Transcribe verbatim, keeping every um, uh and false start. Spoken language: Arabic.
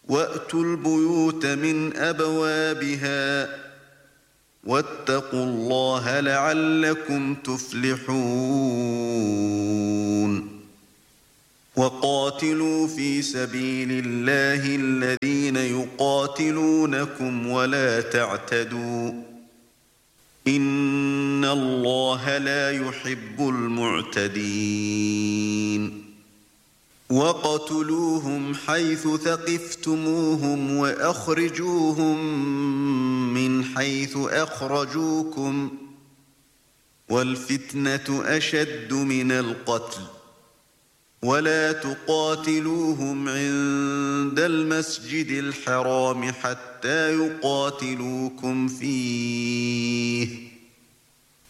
وَأْتُوا الْبُيُوتَ مِنْ أَبْوَابِهَا وَاتَّقُوا اللَّهَ لَعَلَّكُمْ تُفْلِحُونَ وَقَاتِلُوا فِي سَبِيلِ اللَّهِ الَّذِينَ يُقَاتِلُونَكُمْ وَلَا تَعْتَدُوا إِنَّ اللَّهَ لَا يُحِبُّ الْمُعْتَدِينَ وَاقْتُلُوهُمْ حَيْثُ ثَقِفْتُمُوهُمْ وَأَخْرِجُوهُمْ مِنْ حَيْثُ أَخْرَجُوكُمْ وَالْفِتْنَةُ أَشَدُّ مِنَ الْقَتْلِ وَلَا تُقَاتِلُوهُمْ عِندَ الْمَسْجِدِ الْحَرَامِ حَتَّى يُقَاتِلُوكُمْ فِيهِ